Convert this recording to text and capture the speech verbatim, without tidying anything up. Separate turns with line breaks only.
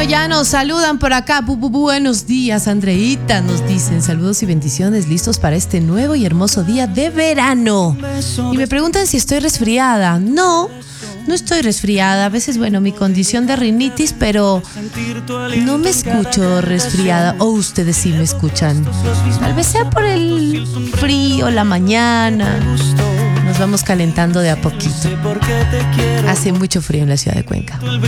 ya nos saludan por acá. Bu, bu, bu, buenos días, Andreita. Nos dicen saludos y bendiciones, listos para este nuevo y hermoso día de verano. Y me preguntan si estoy resfriada. No, no estoy resfriada. A veces, bueno, mi condición de rinitis, pero no me escucho resfriada. O ustedes sí me escuchan. Tal vez sea por el frío, la mañana. Nos vamos calentando de a poquito. Hace mucho frío en la ciudad de Cuenca.